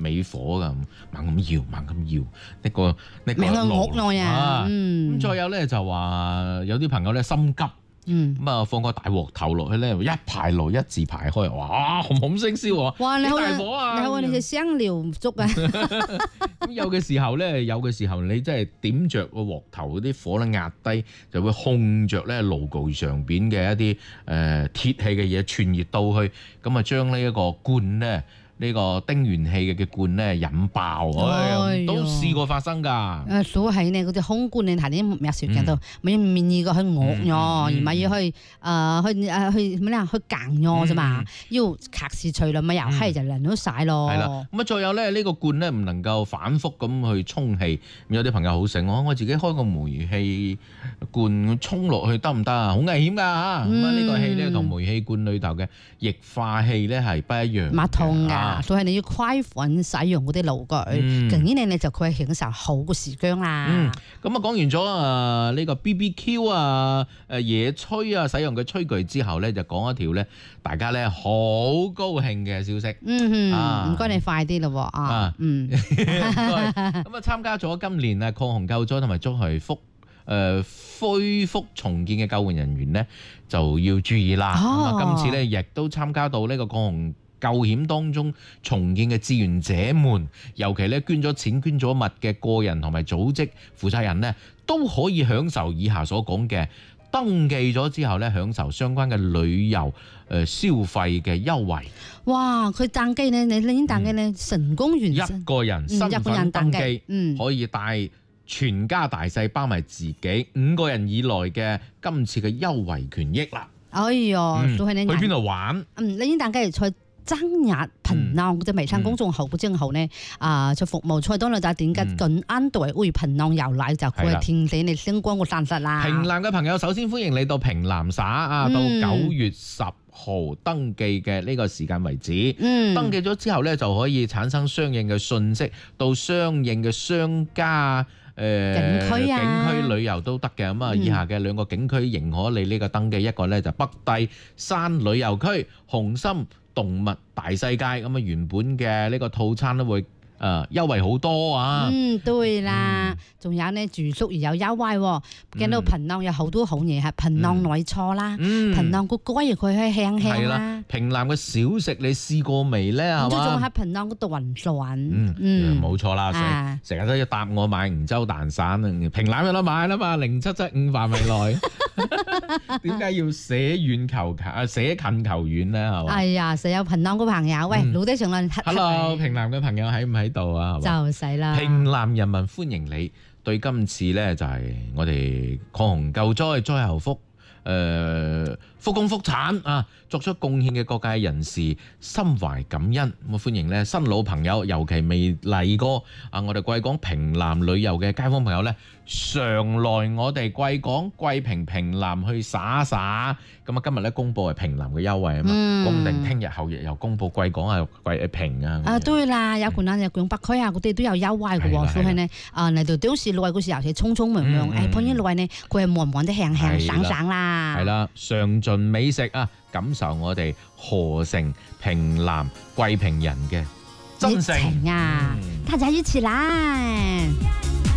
尾火㗎，猛咁搖，呢個明係屋內啊， 咁再有咧就話有啲朋友咧心急。咁啊，放個大鑊頭落去咧，一排爐一字排開，哇，紅聲燒喎！ 哇，你好大火啊！ 你好，你隻香料唔足啊！ 咁有嘅時候你真係點着個鑊頭嗰啲火咧壓低，就會控着咧爐具上邊嘅一啲鐵器嘅嘢傳熱到去，咁啊將呢一個罐咧。呢個丁元氣嘅罐咧引爆，都試過發生㗎。 所以呢嗰啲空罐你睇啲咩雪嘅都，咪唔願意個去惡咗，而咪要去咩啊？去揀咗啫嘛，要及時除啦，咪又係就淋到晒咯。 係啦，咁啊再有咧呢個罐咧唔能夠反覆咁去充氣，有啲朋友好醒，我自己開個煤氣罐充落去得唔得啊？好危險㗎嚇！咁啊呢個氣咧同煤氣罐裏頭嘅液化氣咧係不一樣， 唔同㗎。所以你要規範使用嗰啲爐具，咁呢你就可以享受好嘅時光啦。 咁啊講完咗呢個 BBQ 野炊使用嘅炊具之後咧，就講一條咧大家咧好高興嘅消息。 唔該你快啲咯咁啊參加咗今年抗洪救災同埋災害恢復重建嘅救援人員咧就要注意啦。今次咧亦都參加到呢個抗洪救險當中重建嘅志願者們，尤其咧捐咗錢捐咗物嘅個人同埋組織負責人呢，都可以享受以下所講嘅登記咗之後咧，享受相關嘅旅遊消費嘅優惠。 哇！佢登記呢，你已經登記呢，成功完成一個人身份登記，可以帶全家大細包埋自己5個人以內嘅今次嘅優惠權益啦。 哎喲，所以你去邊度玩？ 你已經登記在爭日平浪嘅微信公眾號之後呢，就服務菜單裏就點解緊安隊會平浪遊禮就佢填寫你相關嘅信息啦。 平南嘅朋友首先歡迎你到平南省到9月10號登記嘅呢個時間為止。登記咗之後呢，就可以產生相應嘅信息到相應嘅商家。景區旅遊都得嘅，咁啊以下嘅2個景區認可你呢個登記，一個咧就北帝山旅遊區、紅心動物大世界，咁啊原本嘅呢個套餐都會優惠好多啊！ 對啦，仲有呢住宿而有優惠，見到平浪有好多好嘢，係平浪內錯啦，平浪個歌亦佢去香香啦。 平南嘅小食你試過未咧？係嘛？ 仲喺平浪嗰度雲船。 冇錯啦，成日都要答我買梧州蛋散，平南有得買啦嘛，0775範圍內。點解要捨近求遠咧？係嘛？ 哎呀，實有平浪嘅朋友，喂，老爹上輪 Hello， 平南嘅朋友喺唔喺度啊？ 就死啦！ 平南人民歡迎你，對今次咧就係我哋抗洪救災災後復復工復產作出貢獻嘅各界人士心懷感恩，咁歡迎咧新老朋友，尤其未嚟過我哋貴港平南旅遊嘅街坊朋友咧，常來我哋貴港貴平平南去耍耍。咁今日咧公佈係平南嘅優惠啊嘛，公定聽日後日又公佈貴港貴平啊。 對啦，有可能有廣北區嗰啲都有優惠嘅喎，所以呢嚟到當時來嗰時候係匆匆忙忙，碰一來呢佢係忙忙得輕輕省省啦。 係啦，嘗盡美食感受我哋河城平南貴平人嘅真誠大家一起來！